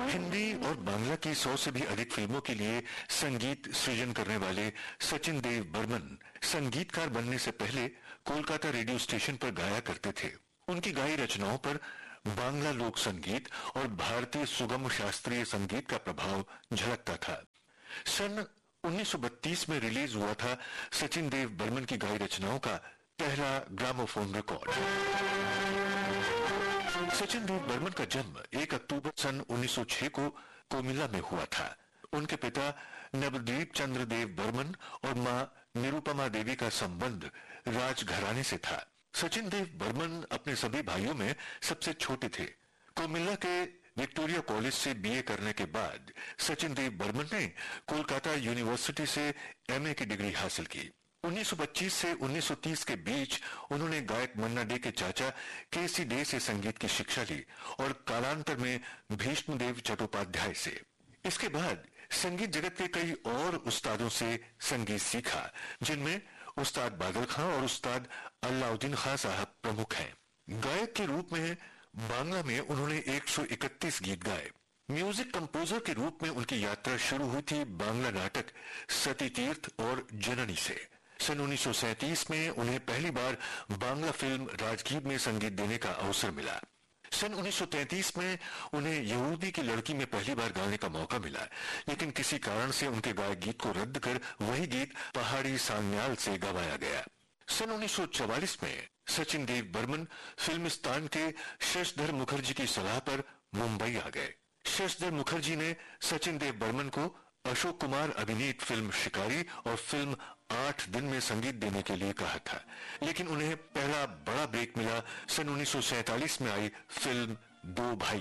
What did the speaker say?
हिंदी और बांग्ला की 100 से भी अधिक फिल्मों के लिए संगीत सृजन करने वाले सचिन देव बर्मन संगीतकार बनने से पहले कोलकाता रेडियो स्टेशन पर गाया करते थे। उनकी गाई रचनाओं पर बांग्ला लोक संगीत और भारतीय सुगम शास्त्रीय संगीत का प्रभाव झलकता था। सन 1932 में रिलीज हुआ था सचिन देव बर्मन की गाई रचनाओं का पहला ग्रामोफोन रिकॉर्ड। सचिन देव बर्मन का जन्म 1 अक्टूबर सन 1906 को कोमिल्ला में हुआ था। उनके पिता नवदीप चंद्र देव बर्मन और मां निरुपमा देवी का संबंध राजघराने से था। सचिन देव बर्मन अपने सभी भाइयों में सबसे छोटे थे। कोमिल्ला के विक्टोरिया कॉलेज से बीए करने के बाद सचिन देव बर्मन ने कोलकाता यूनिवर्सिटी से एमए की डिग्री हासिल की। 1925 से 1930 के बीच उन्होंने गायक मन्ना डे के चाचा केसी डे से संगीत की शिक्षा ली और कालांतर में भीष्मदेव चट्टोपाध्याय से। इसके बाद संगीत जगत के कई और उस्तादों से संगीत सीखा, जिनमें उस्ताद बादल खां और उस्ताद अलाउद्दीन खां साहब प्रमुख हैं। गायक के रूप में बांग्ला में उन्होंने 131 गीत गाए। म्यूजिक कंपोजर के रूप में उनकी यात्रा शुरू हुई थी बांग्ला नाटक सती तीर्थ और जननी से। सन 1937 में उन्हें पहली बार बांग्ला फिल्म राजगीर में संगीत देने का अवसर मिला। सन 1933 में उन्हें यहूदी की लड़की में पहली बार गाने का मौका मिला, लेकिन किसी कारण से उनके गाए गीत को रद्द कर वही गीत पहाड़ी सांग्याल से गवाया गया। सन 1944 में सचिन देव बर्मन फिल्मिस्तान के शशधर मुखर्जी की सलाह पर मुंबई आ गए। शशधर मुखर्जी ने सचिन देव बर्मन को अशोक कुमार अभिनीत फिल्म शिकारी और फिल्म 8 दिन में संगीत देने के लिए कहा था, लेकिन उन्हें पहला बड़ा ब्रेक मिला सन 1947 में आई फिल्म दो भाई